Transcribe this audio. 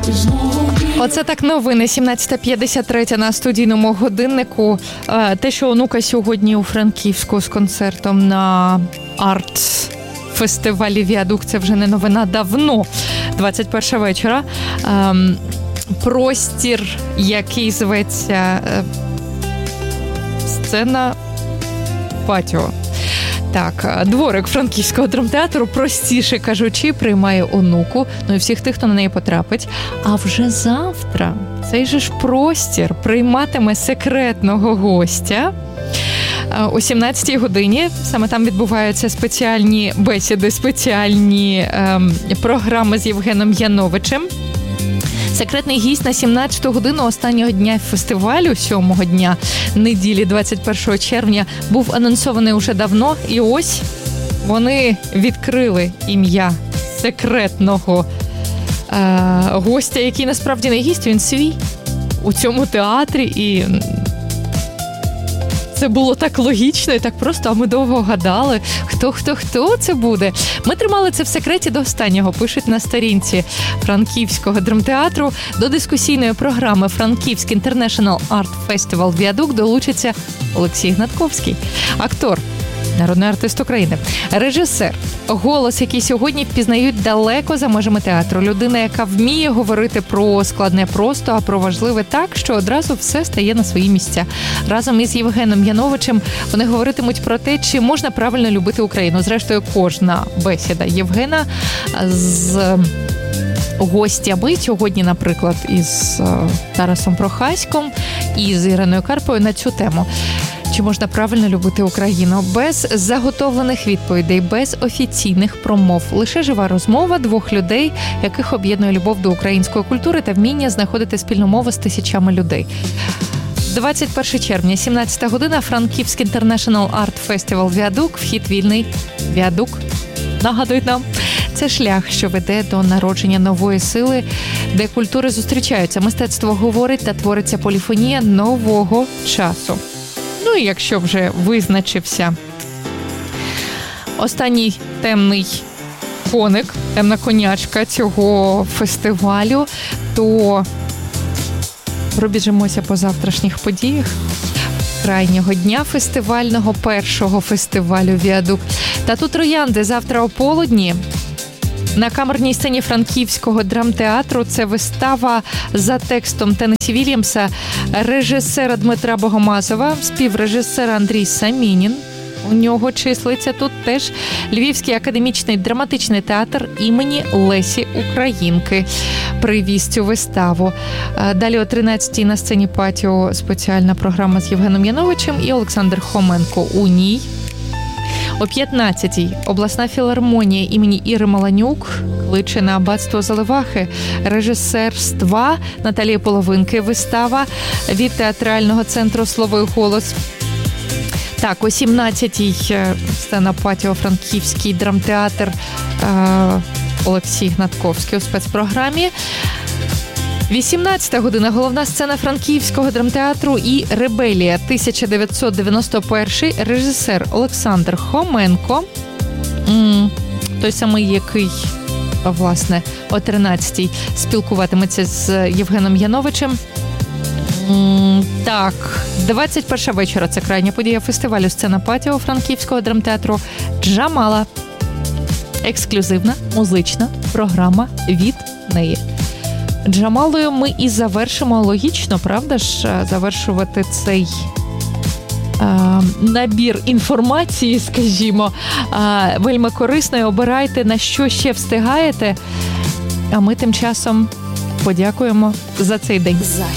Оце так новини. 17:53 на студійному годиннику. Те, що онука сьогодні у Франківську з концертом на арт-фестивалі «Віадук», це вже не новина давно. 21 вечора. Простір, який зветься сцена Патіо. Так, дворик Франківського драмтеатру, простіше кажучи, приймає онуку, ну і всіх тих, хто на неї потрапить. А вже завтра цей же ж простір прийматиме секретного гостя. О 17-й годині саме там відбуваються спеціальні бесіди, спеціальні програми з Євгеном Яновичем. Секретний гість на 17-ту годину останнього дня фестивалю, 7-го дня неділі 21 червня, був анонсований уже давно. І ось вони відкрили ім'я секретного гостя, який насправді не гість, він свій у цьому театрі. І це було так логічно і так просто, а ми довго гадали, хто це буде. Ми тримали це в секреті до останнього, пишуть на сторінці Франківського драмтеатру. До дискусійної програми «Франківський International Art Festival Віадук» долучиться Олексій Гнатковський, актор, народний артист України, режисер, голос, який сьогодні впізнають далеко за межами театру. Людина, яка вміє говорити про складне просто, а про важливе так, що одразу все стає на свої місця. Разом із Євгеном Яновичем вони говоритимуть про те, чи можна правильно любити Україну. Зрештою, кожна бесіда Євгена з гостями сьогодні, наприклад, із Тарасом Прохаськом і з Іриною Карпою на цю тему. Чи можна правильно любити Україну? Без заготовлених відповідей, без офіційних промов. Лише жива розмова двох людей, яких об'єднує любов до української культури та вміння знаходити спільну мову з тисячами людей. 21 червня, 17 година, Франківський International Art Festival «Віадук». Вхід вільний. «Віадук», нагадують нам, це шлях, що веде до народження нової сили, де культури зустрічаються. Мистецтво говорить та твориться поліфонія нового часу. Ну і якщо вже визначився останній темний коник, темна конячка цього фестивалю, то пробіжимося по завтрашніх подіях крайнього дня фестивального, першого фестивалю «Віадук». Тату троянди завтра о полудні. На камерній сцені Франківського драмтеатру це вистава за текстом Теннесі Вільямса, режисера Дмитра Богомазова, співрежисера Андрій Самінін. У нього числиться тут теж Львівський академічний драматичний театр імені Лесі Українки привіз цю виставу. Далі о 13-й на сцені Патіо спеціальна програма з Євгеном Яновичем і Олександр Хоменко у ній. О 15-й обласна філармонія імені Іри Маланюк кличе на аббатство Заливахи режисерства Наталії Половинки. Вистава від театрального центру «Слово і голос». Так, о 17-й сцена Патіо, Франківський драмтеатр, Олексій Гнатковський у спецпрограмі. 18 година, головна сцена Франківського драмтеатру і «Ребелія», 1991, режисер Олександр Хоменко, той самий, який, власне, о 13-й спілкуватиметься з Євгеном Яновичем. Так, 21 вечора, це крайня подія фестивалю «Сцена Патіо» Франківського драмтеатру «Джамала». Ексклюзивна музична програма від неї. Джамалою ми і завершимо, логічно, правда ж, завершувати цей набір інформації, скажімо, вельми корисною. Обирайте, на що ще встигаєте, а ми тим часом подякуємо за цей день.